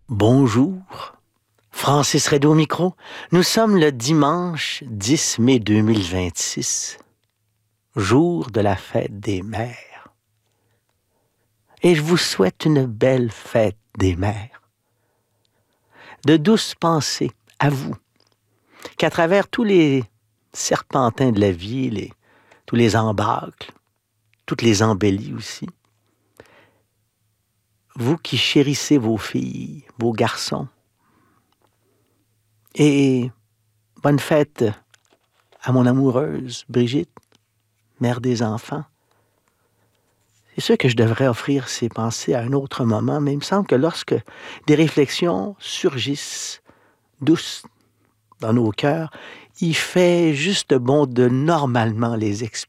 Bonjour, Francis Redé au micro. Nous sommes le dimanche 10 mai 2026, jour de la fête des mères. Et je vous souhaite une belle fête des mères. De douces pensées à vous, qu'à travers tous les serpentins de la vie, tous les embâcles, toutes les embellies aussi, vous qui chérissez vos filles, vos garçons, et bonne fête à mon amoureuse, Brigitte, mère des enfants. C'est sûr que je devrais offrir ces pensées à un autre moment, mais il me semble que lorsque des réflexions surgissent douces dans nos cœurs, il fait juste bon de normalement les exprimer.